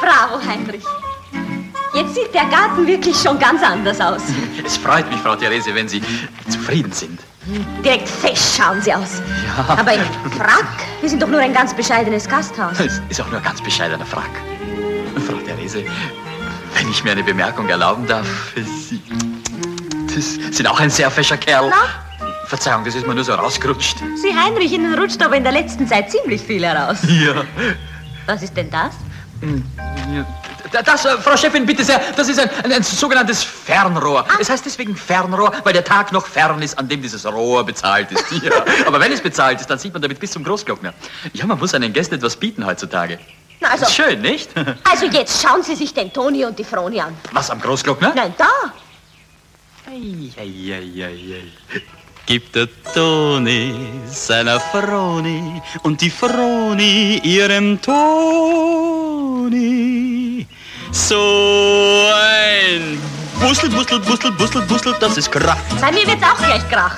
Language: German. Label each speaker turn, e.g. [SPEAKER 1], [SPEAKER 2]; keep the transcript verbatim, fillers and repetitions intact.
[SPEAKER 1] bravo, Heinrich. Jetzt sieht der Garten wirklich schon ganz anders aus.
[SPEAKER 2] Es freut mich, Frau Therese, wenn Sie zufrieden sind.
[SPEAKER 1] Direkt fest schauen Sie aus.
[SPEAKER 2] Ja.
[SPEAKER 1] Aber im Frack? Wir sind doch nur ein ganz bescheidenes Gasthaus.
[SPEAKER 2] Es ist auch nur ein ganz bescheidener Frack. Frau Therese, wenn ich mir eine Bemerkung erlauben darf, Sie, das sind auch ein sehr fescher Kerl.
[SPEAKER 1] Na?
[SPEAKER 2] Verzeihung, das ist mir nur so rausgerutscht.
[SPEAKER 1] Sie, Heinrich, Ihnen rutscht aber in der letzten Zeit ziemlich viel heraus.
[SPEAKER 2] Ja.
[SPEAKER 1] Was ist denn das?
[SPEAKER 2] Ja. Das, äh, Frau Chefin, bitte sehr, das ist ein, ein, ein sogenanntes Fernrohr.
[SPEAKER 1] Ah.
[SPEAKER 2] Es heißt deswegen Fernrohr, weil der Tag noch fern ist, an dem dieses Rohr bezahlt ist. Ja. Aber wenn es bezahlt ist, dann sieht man damit bis zum Großglockner. Ja, man muss einen Gästen etwas bieten heutzutage.
[SPEAKER 1] Na, also,
[SPEAKER 2] Ist schön, nicht?
[SPEAKER 1] also jetzt schauen Sie sich den Toni und die Froni an.
[SPEAKER 2] Was, am Großglockner?
[SPEAKER 1] Nein, da.
[SPEAKER 2] Ei, ei, ei, ei, ei.
[SPEAKER 3] Gibt der Toni seiner Froni und die Froni ihrem Toni. So ein Bussel, Bussel, Bussel, Bussel, Bussel, das ist Krach.
[SPEAKER 1] Bei mir wird's auch gleich Krach.